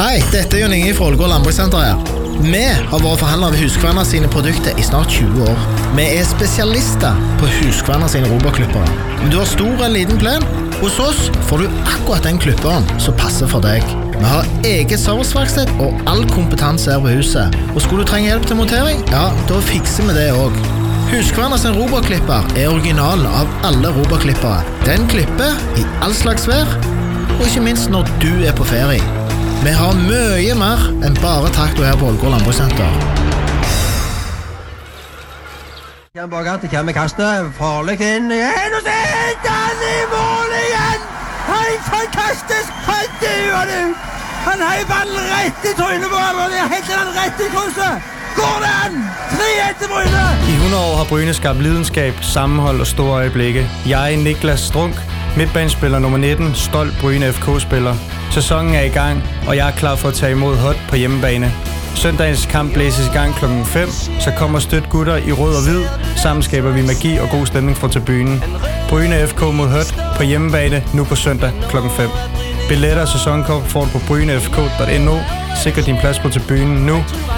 Hei, dette Jon Inge fra Ålgård Landbrukssenter her. Vi har vært forhandlere ved Husqvarna sine produkter i snart 20 år. Vi spesialister på Husqvarna sine robotklipper. Om du har stor eller liten plen, hos oss får du akkurat den klipperen som passer for deg. Vi har eget serviceverksted og all kompetanse her på huset. Og skulle du trenge hjelp til montering, ja, da fikser vi det også. Husqvarna sin robotklipper originalen av alle robotklippere. Den klipper i all slags vær, og ikke minst når du på ferie. Vi har mye mer enn bare traktor her på Ålgård Landbrukssenter. Kan bak an til Kjemme kastet, farlig inn igjen, og så heter han i mål igjen! Helt fantastisk, han duer ut! Han heier ballen rett i trynet på ham, og det heter han rett i krysset! Går det an? 3-1 til Bryne! I 100 år har Bryne skabt lidenskab, sammenhold og store øjeblikke. Jeg, Niklas Strunk, midtbanespiller nummer 19, stolt Bryne FK-spiller. Sæsonen i gang, og jeg klar for at tage imod Hot på hjemmebane. Søndagens kamp blæses i gang kl. 5, så kom og støt gutter i rød og hvid. Sammen skaber vi magi og god stemning for tribunen. Bryne FK mod Hot på hjemmebane nu på søndag kl. 5. Billetter og sæsonkort får du på brynefk.no. Sikre din plads på tribunen nu.